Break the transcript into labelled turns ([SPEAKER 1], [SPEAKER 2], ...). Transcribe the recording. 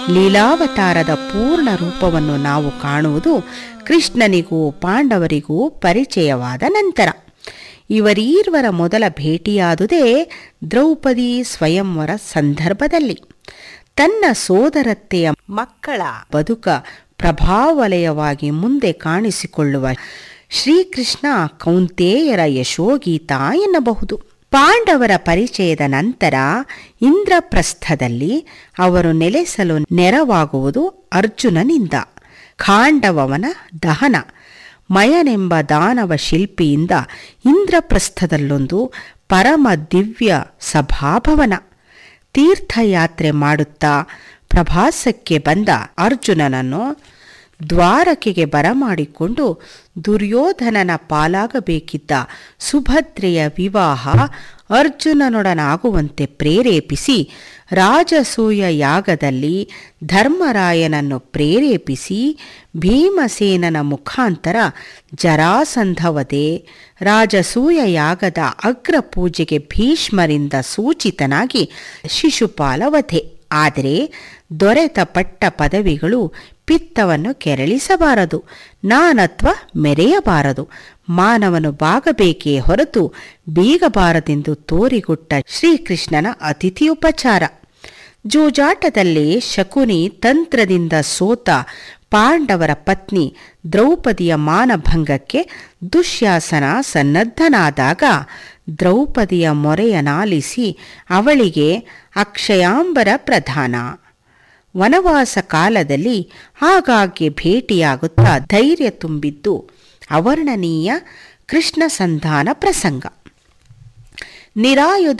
[SPEAKER 1] ಲೀಲಾವತಾರದ ಪೂರ್ಣ ರೂಪವನ್ನು ನಾವು ಕಾಣುವುದು ಕೃಷ್ಣನಿಗೂ ಪಾಂಡವರಿಗೂ ಪರಿಚಯವಾದ ನಂತರ. ಇವರೀರ್ವರ ಮೊದಲ ಭೇಟಿಯಾದುದೇ ದ್ರೌಪದಿ ಸ್ವಯಂವರ ಸಂದರ್ಭದಲ್ಲಿ. ತನ್ನ ಸೋದರತ್ತೆಯ ಮಕ್ಕಳ ಬದುಕ ಪ್ರಭಾವಲಯವಾಗಿ ಮುಂದೆ ಕಾಣಿಸಿಕೊಳ್ಳುವ ಶ್ರೀಕೃಷ್ಣ ಕೌಂತೆಯರ ಯಶೋಗೀತ ಎನ್ನಬಹುದು. ಪಾಂಡವರ ಪರಿಚಯದ ನಂತರ ಇಂದ್ರಪ್ರಸ್ಥದಲ್ಲಿ ಅವರು ನೆಲೆಸಲು ನೆರವಾಗುವುದು ಅರ್ಜುನನಿಂದ. ಖಾಂಡವನ ದಹನ, ಮಯನೆಂಬ ದಾನವ ಶಿಲ್ಪಿಯಿಂದ ಇಂದ್ರಪ್ರಸ್ಥದಲ್ಲೊಂದು ಪರಮ ದಿವ್ಯ ಸಭಾಭವನ. ತೀರ್ಥಯಾತ್ರೆ ಮಾಡುತ್ತಾ ಪ್ರಭಾಸಕ್ಕೆ ಬಂದ ಅರ್ಜುನನನ್ನು ದ್ವಾರಕೆಗೆ ಬರಮಾಡಿಕೊಂಡು ದುರ್ಯೋಧನನ ಪಾಲಾಗಬೇಕಿದ್ದ ಸುಭದ್ರೆಯ ವಿವಾಹ ಅರ್ಜುನನೊಡನಾಗುವಂತೆ ಪ್ರೇರೇಪಿಸಿ, ರಾಜಸೂಯ ಯಾಗದಲ್ಲಿ ಧರ್ಮರಾಯನನ್ನು ಪ್ರೇರೇಪಿಸಿ, ಭೀಮಸೇನನ ಮುಖಾಂತರ ಜರಾಸಂಧವಧೆ, ರಾಜಸೂಯ ಯಾಗದ ಅಗ್ರಪೂಜೆಗೆ ಭೀಷ್ಮರಿಂದ ಸೂಚಿತನಾಗಿ ಶಿಶುಪಾಲವಧೆ. ಆದರೆ ದೊರೆತ ಪಟ್ಟ ಪದವಿಗಳು ಪಿತ್ತವನ್ನು ಕೆರಳಿಸಬಾರದು, ನಾನತ್ವ ಮೆರೆಯಬಾರದು, ಮಾನವನು ಬಾಗಬೇಕೇ ಹೊರತು ಬೀಗಬಾರದೆಂದು ತೋರಿಕೊಟ್ಟ ಶ್ರೀಕೃಷ್ಣನ ಅತಿಥಿಯುಪಚಾರ. ಜೂಜಾಟದಲ್ಲಿ ಶಕುನಿ ತಂತ್ರದಿಂದ ಸೋತ ಪಾಂಡವರ ಪತ್ನಿ ದ್ರೌಪದಿಯ ಮಾನಭಂಗಕ್ಕೆ ದುಶ್ಯಾಸನ ಸನ್ನದ್ಧನಾದಾಗ ದ್ರೌಪದಿಯ ಮೊರೆಯನಾಲಿಸಿ ಅವಳಿಗೆ ಅಕ್ಷಯಾಂಬರ ಪ್ರದಾನ. ವನವಾಸ ಕಾಲದಲ್ಲಿ ಆಗಾಗ್ಗೆ ಭೇಟಿಯಾಗುತ್ತಾ ಧೈರ್ಯ ತುಂಬಿದ್ದು ಅವರ್ಣನೀಯ ಕೃಷ್ಣ ಸಂಧಾನ ಪ್ರಸಂಗ. ನಿರಾಯುಧ